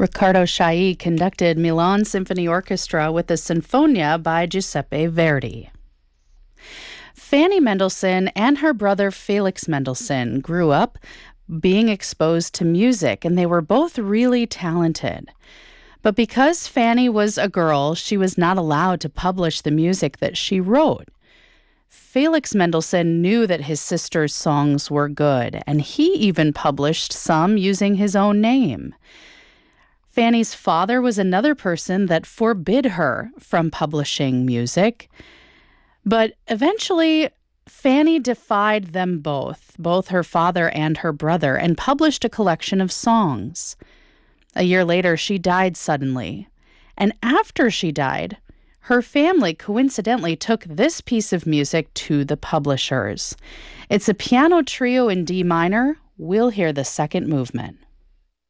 Riccardo Chailly conducted Milan Symphony Orchestra with the Sinfonia by Giuseppe Verdi. Fanny Mendelssohn and her brother Felix Mendelssohn grew up being exposed to music, and they were both really talented. But because Fanny was a girl, she was not allowed to publish the music that she wrote. Felix Mendelssohn knew that his sister's songs were good, and he even published some using his own name. Fanny's father was another person that forbid her from publishing music. But eventually, Fanny defied them both her father and her brother, and published a collection of songs. A year later, she died suddenly. And after she died, her family coincidentally took this piece of music to the publishers. It's a piano trio in D minor. We'll hear the second movement.